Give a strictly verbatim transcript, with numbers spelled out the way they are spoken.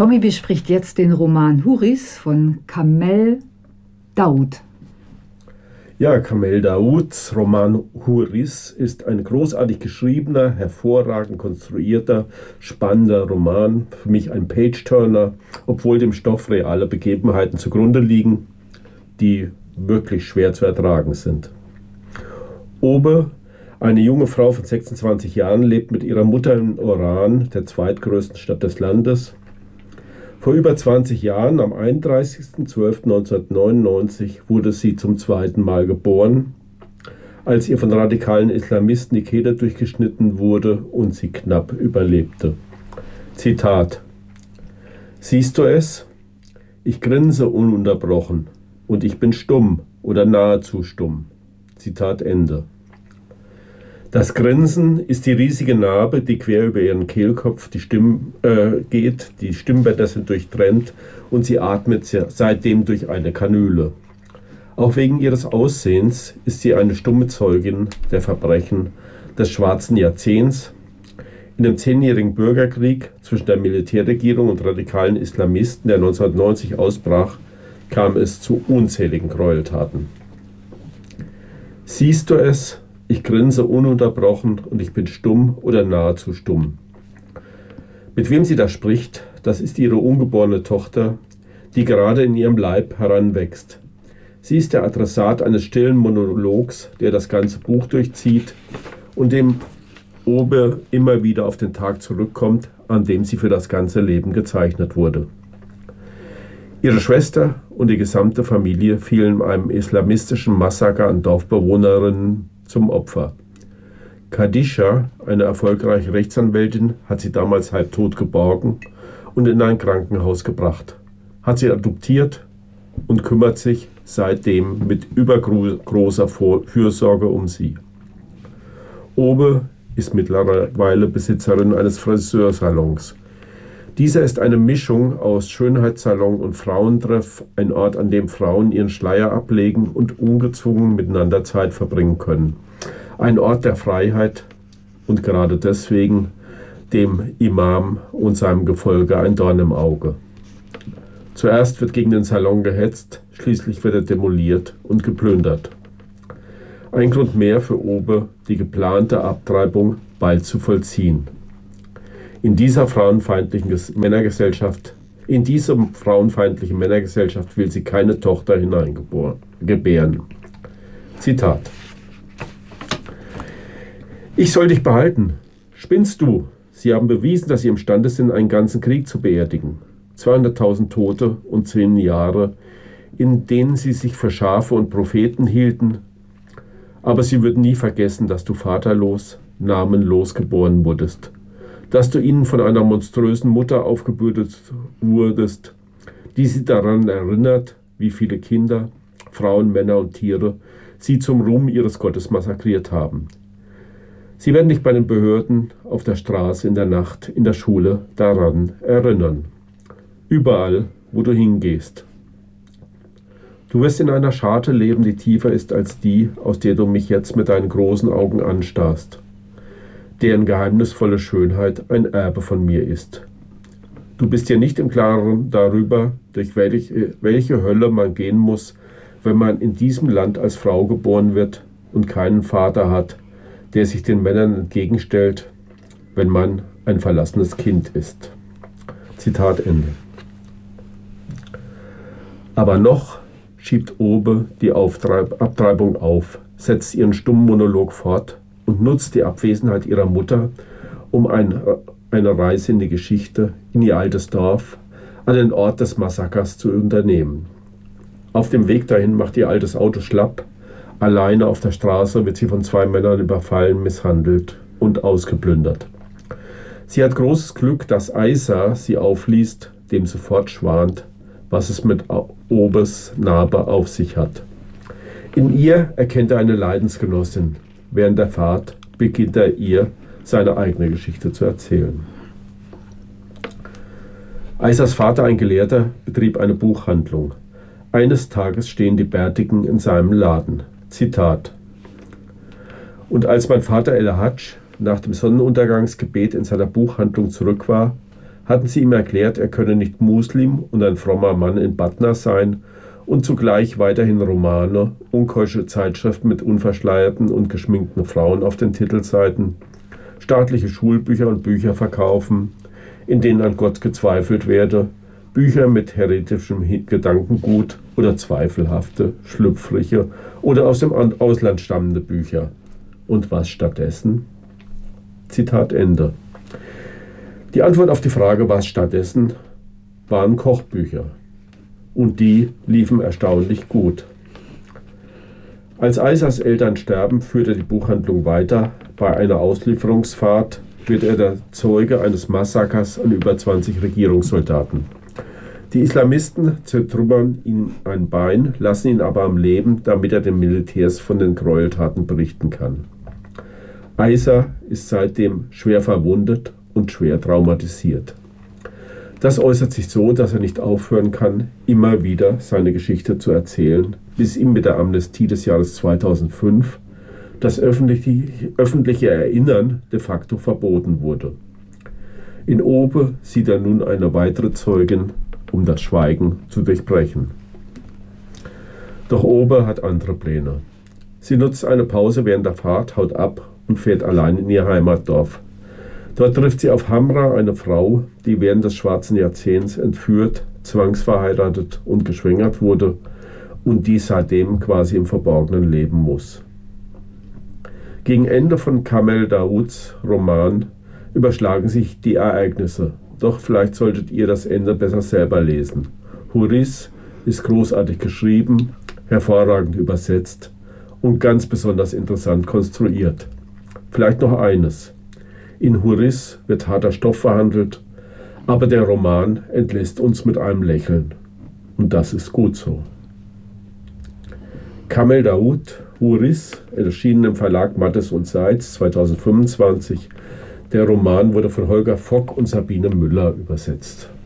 Tommy bespricht jetzt den Roman Houris von Kamel Daoud. Ja, Kamel Daouds Roman Houris ist ein großartig geschriebener, hervorragend konstruierter, spannender Roman. Für mich ein Page-Turner, obwohl dem Stoff reale Begebenheiten zugrunde liegen, die wirklich schwer zu ertragen sind. Obe, eine junge Frau von sechsundzwanzig Jahren, lebt mit ihrer Mutter in Oran, der zweitgrößten Stadt des Landes. Vor über zwanzig Jahren, am einunddreißigsten zwölften neunzehnhundertneunundneunzig, wurde sie zum zweiten Mal geboren, als ihr von radikalen Islamisten die Kehle durchgeschnitten wurde und sie knapp überlebte. Zitat: Siehst du es? Ich grinse ununterbrochen und ich bin stumm oder nahezu stumm. Zitat Ende. Das Grinsen ist die riesige Narbe, die quer über ihren Kehlkopf die Stimm, äh, geht, die Stimmbänder sind durchtrennt und sie atmet seitdem durch eine Kanüle. Auch wegen ihres Aussehens ist sie eine stumme Zeugin der Verbrechen des schwarzen Jahrzehnts. In dem zehnjährigen Bürgerkrieg zwischen der Militärregierung und radikalen Islamisten, der neunzehnhundertneunzig ausbrach, kam es zu unzähligen Gräueltaten. Siehst du es? Ich grinse ununterbrochen und ich bin stumm oder nahezu stumm. Mit wem sie da spricht, das ist ihre ungeborene Tochter, die gerade in ihrem Leib heranwächst. Sie ist der Adressat eines stillen Monologs, der das ganze Buch durchzieht und dem Obe immer wieder auf den Tag zurückkommt, an dem sie für das ganze Leben gezeichnet wurde. Ihre Schwester und die gesamte Familie fielen einem islamistischen Massaker an Dorfbewohnerinnen zum Opfer. Khadija, eine erfolgreiche Rechtsanwältin, hat sie damals halbtot geborgen und in ein Krankenhaus gebracht, hat sie adoptiert und kümmert sich seitdem mit übergroßer Fürsorge um sie. Obe ist mittlerweile Besitzerin eines Friseursalons. Dieser ist eine Mischung aus Schönheitssalon und Frauentreff, ein Ort, an dem Frauen ihren Schleier ablegen und ungezwungen miteinander Zeit verbringen können. Ein Ort der Freiheit und gerade deswegen dem Imam und seinem Gefolge ein Dorn im Auge. Zuerst wird gegen den Salon gehetzt, schließlich wird er demoliert und geplündert. Ein Grund mehr für Obe, die geplante Abtreibung bald zu vollziehen. In dieser frauenfeindlichen Männergesellschaft, in diese frauenfeindliche Männergesellschaft will sie keine Tochter hineingebären. Zitat: Ich soll dich behalten. Spinnst du? Sie haben bewiesen, dass sie imstande sind, einen ganzen Krieg zu beerdigen. zweihunderttausend Tote und zehn Jahre, in denen sie sich für Schafe und Propheten hielten. Aber sie würden nie vergessen, dass du vaterlos, namenlos geboren wurdest. Dass du ihnen von einer monströsen Mutter aufgebürdet wurdest, die sie daran erinnert, wie viele Kinder, Frauen, Männer und Tiere sie zum Ruhm ihres Gottes massakriert haben. Sie werden dich bei den Behörden, auf der Straße, in der Nacht, in der Schule daran erinnern. Überall, wo du hingehst. Du wirst in einer Scharte leben, die tiefer ist als die, aus der du mich jetzt mit deinen großen Augen anstarrst, deren geheimnisvolle Schönheit ein Erbe von mir ist. Du bist dir nicht im Klaren darüber, durch welche, welche Hölle man gehen muss, wenn man in diesem Land als Frau geboren wird und keinen Vater hat, der sich den Männern entgegenstellt, wenn man ein verlassenes Kind ist. Zitat Ende. Aber noch schiebt Obe die Auftreib- Abtreibung auf, setzt ihren stummen Monolog fort und nutzt die Abwesenheit ihrer Mutter, um ein, eine Reise in die Geschichte, in ihr altes Dorf, an den Ort des Massakers zu unternehmen. Auf dem Weg dahin macht ihr altes Auto schlapp. Alleine auf der Straße wird sie von zwei Männern überfallen, misshandelt und ausgeplündert. Sie hat großes Glück, dass Aisa sie aufliest, dem sofort schwant, was es mit Obes Narbe auf sich hat. In ihr erkennt er eine Leidensgenossin. Während der Fahrt beginnt er ihr, seine eigene Geschichte zu erzählen. Aisas Vater, ein Gelehrter, betrieb eine Buchhandlung. Eines Tages stehen die Bärtigen in seinem Laden. Zitat: Und als mein Vater El Hadj nach dem Sonnenuntergangsgebet in seiner Buchhandlung zurück war, hatten sie ihm erklärt, er könne nicht Muslim und ein frommer Mann in Batna sein und zugleich weiterhin Romane, unkeusche Zeitschriften mit unverschleierten und geschminkten Frauen auf den Titelseiten, staatliche Schulbücher und Bücher verkaufen, in denen an Gott gezweifelt werde, Bücher mit heretischem Gedankengut oder zweifelhafte, schlüpfrige oder aus dem Ausland stammende Bücher. Und was stattdessen? Zitat Ende. Die Antwort auf die Frage, was stattdessen, waren Kochbücher. Und die liefen erstaunlich gut. Als Aisas Eltern sterben, führt er die Buchhandlung weiter. Bei einer Auslieferungsfahrt wird er der Zeuge eines Massakers an über zwanzig Regierungssoldaten. Die Islamisten zertrümmern ihm ein Bein, lassen ihn aber am Leben, damit er den Militärs von den Gräueltaten berichten kann. Aisa ist seitdem schwer verwundet und schwer traumatisiert. Das äußert sich so, dass er nicht aufhören kann, immer wieder seine Geschichte zu erzählen, bis ihm mit der Amnestie des Jahres zweitausendfünf das öffentliche, öffentliche Erinnern de facto verboten wurde. In Obe sieht er nun eine weitere Zeugin, um das Schweigen zu durchbrechen. Doch Obe hat andere Pläne. Sie nutzt eine Pause während der Fahrt, haut ab und fährt allein in ihr Heimatdorf. Dort trifft sie auf Hamra, eine Frau, die während des Schwarzen Jahrzehnts entführt, zwangsverheiratet und geschwängert wurde und die seitdem quasi im Verborgenen leben muss. Gegen Ende von Kamel Daouds Roman überschlagen sich die Ereignisse. Doch vielleicht solltet ihr das Ende besser selber lesen. Houris ist großartig geschrieben, hervorragend übersetzt und ganz besonders interessant konstruiert. Vielleicht noch eines. In Houris wird harter Stoff verhandelt, aber der Roman entlässt uns mit einem Lächeln. Und das ist gut so. Kamel Daoud, Houris, erschienen im Verlag Mattes und Seitz zweitausendfünfundzwanzig. Der Roman wurde von Holger Fock und Sabine Müller übersetzt.